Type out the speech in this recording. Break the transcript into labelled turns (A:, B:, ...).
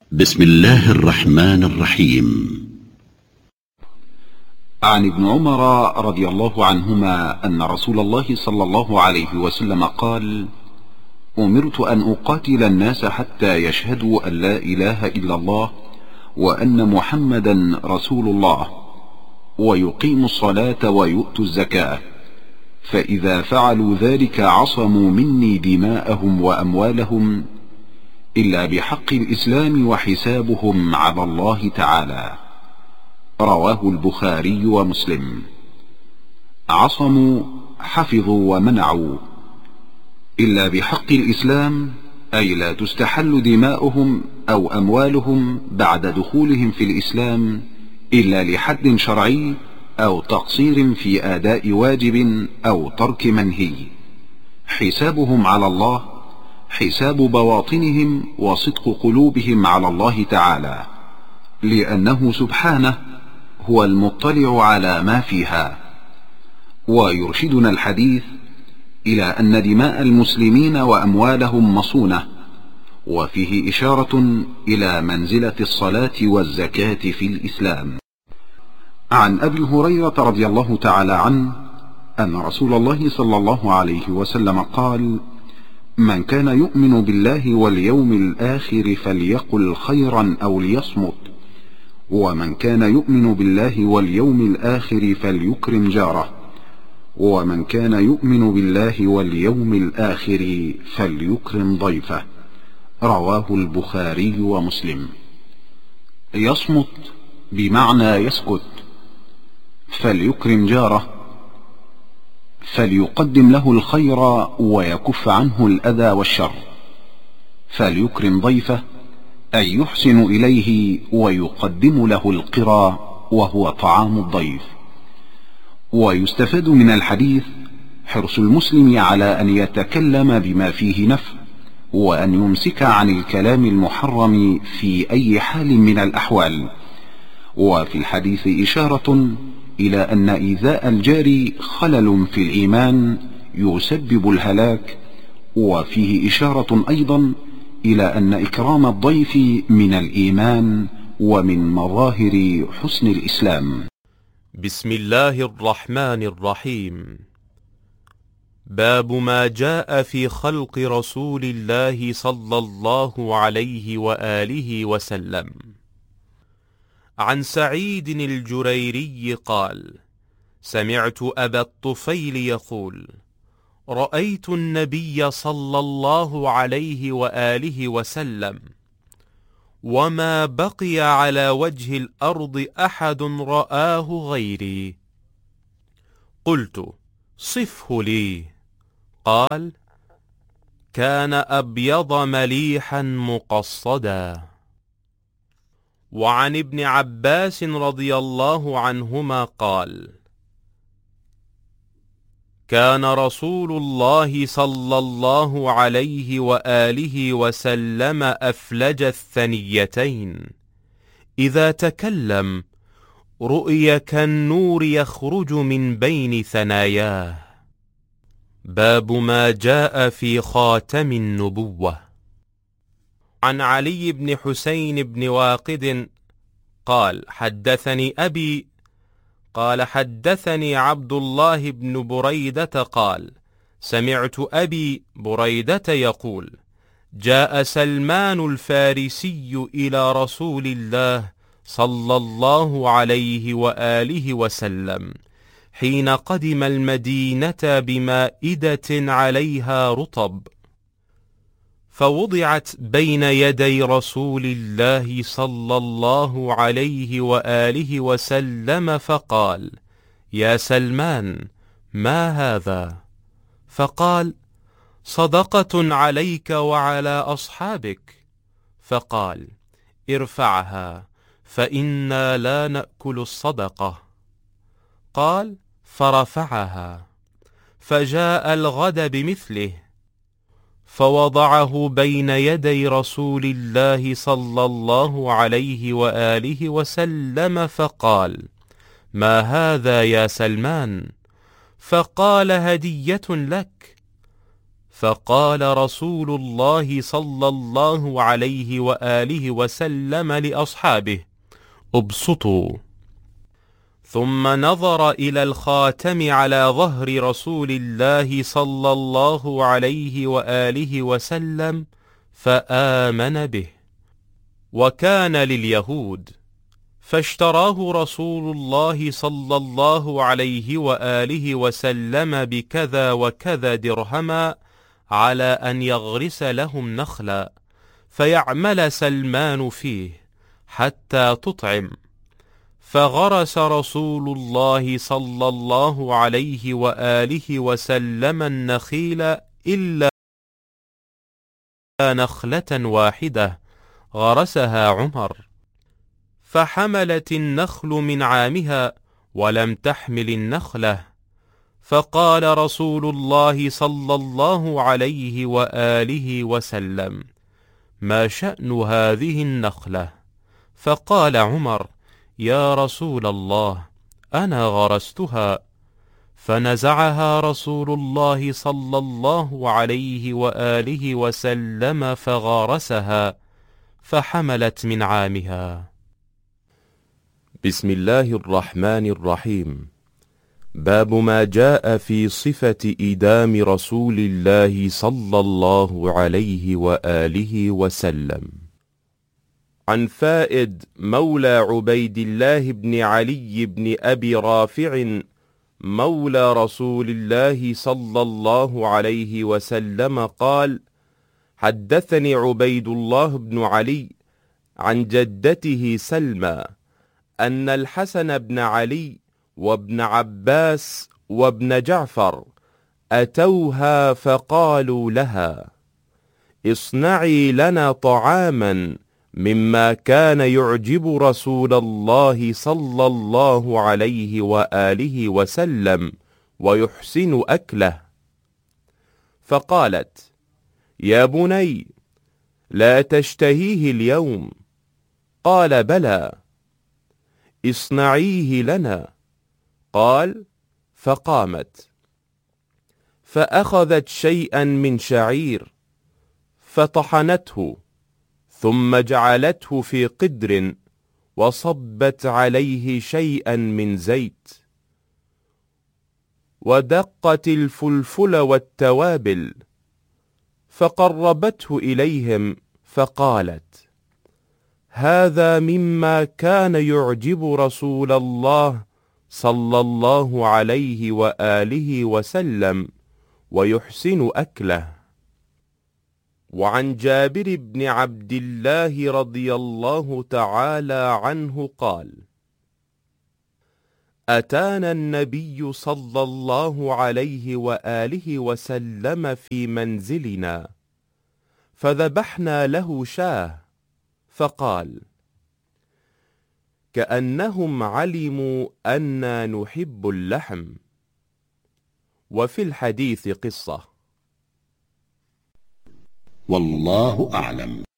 A: بسم الله الرحمن الرحيم.
B: عن ابن عمر رضي الله عنهما أن رسول الله صلى الله عليه وسلم قال: أمرت أن أقاتل الناس حتى يشهدوا أن لا إله إلا الله وأن محمدا رسول الله ويقيموا الصلاة ويؤتوا الزكاة، فإذا فعلوا ذلك عصموا مني دماءهم وأموالهم إلا بحق الإسلام وحسابهم على الله تعالى. رواه البخاري ومسلم. عصموا حفظوا ومنعوا، إلا بحق الإسلام أي لا تستحل دماؤهم أو أموالهم بعد دخولهم في الإسلام إلا لحد شرعي أو تقصير في أداء واجب أو ترك منهي. حسابهم على الله حساب بواطنهم وصدق قلوبهم على الله تعالى، لأنه سبحانه هو المطلع على ما فيها. ويرشدنا الحديث إلى أن دماء المسلمين وأموالهم مصونة، وفيه إشارة إلى منزلة الصلاة والزكاة في الإسلام. عن أبي هريرة رضي الله تعالى عنه أن رسول الله صلى الله عليه وسلم قال: من كان يؤمن بالله واليوم الآخر فليقل خيرا أو ليصمت، ومن كان يؤمن بالله واليوم الآخر فليكرم جاره، ومن كان يؤمن بالله واليوم الآخر فليكرم ضيفه. رواه البخاري ومسلم. يصمت بمعنى يسكت، فليكرم جاره فليقدم له الخير ويكف عنه الأذى والشر، فليكرم ضيفه أي يحسن إليه ويقدم له القرى وهو طعام الضيف. ويستفاد من الحديث حرص المسلم على أن يتكلم بما فيه نفع، وأن يمسك عن الكلام المحرم في أي حال من الأحوال. وفي الحديث إشارة إلى أن إيذاء الجار خلل في الإيمان يسبب الهلاك، وفيه إشارة أيضا إلى أن إكرام الضيف من الإيمان ومن مظاهر حسن الإسلام.
C: بسم الله الرحمن الرحيم. باب ما جاء في خلق رسول الله صلى الله عليه وآله وسلم. عن سعيد الجريري قال: سمعت أبا الطفيل يقول: رأيت النبي صلى الله عليه وآله وسلم وما بقي على وجه الأرض أحد رآه غيري. قلت: صفه لي. قال: كان أبيض مليحا مقصدا. وعن ابن عباس رضي الله عنهما قال: كان رسول الله صلى الله عليه وآله وسلم أفلج الثنيتين، إذا تكلم رؤي كالنور يخرج من بين ثناياه. باب ما جاء في خاتم النبوة. عن علي بن حسين بن واقد قال: حدثني أبي قال: حدثني عبد الله بن بريدة قال: سمعت أبي بريدة يقول: جاء سلمان الفارسي إلى رسول الله صلى الله عليه وآله وسلم حين قدم المدينة بمائدة عليها رطب، فوضعت بين يدي رسول الله صلى الله عليه وآله وسلم، فقال: يا سلمان، ما هذا؟ فقال: صدقة عليك وعلى أصحابك. فقال: ارفعها فإنا لا نأكل الصدقة. قال: فرفعها. فجاء الغد بمثله، فوضعه بين يدي رسول الله صلى الله عليه وآله وسلم، فقال: ما هذا يا سلمان؟ فقال: هدية لك. فقال رسول الله صلى الله عليه وآله وسلم لأصحابه: ابسطوا. ثم نظر إلى الخاتم على ظهر رسول الله صلى الله عليه وآله وسلم فآمن به، وكان لليهود، فاشتراه رسول الله صلى الله عليه وآله وسلم بكذا وكذا درهما على أن يغرس لهم نخلا فيعمل سلمان فيه حتى تطعم. فغرس رسول الله صلى الله عليه وآله وسلم النخيل إلا نخلة واحدة غرسها عمر، فحملت النخل من عامها ولم تحمل النخلة. فقال رسول الله صلى الله عليه وآله وسلم: ما شأن هذه النخلة؟ فقال عمر: يا رسول الله، أنا غرستها. فنزعها رسول الله صلى الله عليه وآله وسلم فغرسها فحملت من عامها. بسم الله الرحمن الرحيم. باب ما جاء في صفة إدام رسول الله صلى الله عليه وآله وسلم. عن فائد مولى عبيد الله بن علي بن أبي رافع مولى رسول الله صلى الله عليه وسلم قال: حدثني عبيد الله بن علي عن جدته سلمى أن الحسن بن علي وابن عباس وابن جعفر أتوها فقالوا لها: اصنعي لنا طعاما مما كان يعجب رسول الله صلى الله عليه وآله وسلم ويحسن أكله. فقالت: يا بني، لا تشتهيه اليوم؟ قال: بلى. اصنعيه لنا. قال: فقامت فأخذت شيئا من شعير فطحنته، ثم جعلته في قدر وصبت عليه شيئا من زيت، ودقت الفلفل والتوابل، فقربته إليهم فقالت: هذا مما كان يعجب رسول الله صلى الله عليه وآله وسلم ويحسن أكله. وعن جابر بن عبد الله رضي الله تعالى عنه قال: أتانا النبي صلى الله عليه وآله وسلم في منزلنا فذبحنا له شاه، فقال: كأنهم علموا أننا نحب اللحم. وفي الحديث قصة.
A: والله أعلم.